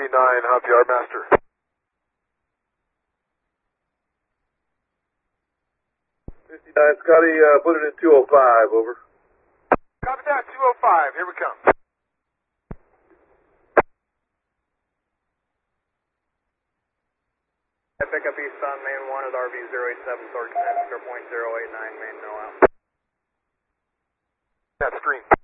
Hump Yard Master. 59 Scotty, put it in 205, over. Copy that, 205, here we come. Pick up eastbound main 1 at RV 087, Thornton, 0.089, main no out. That screen.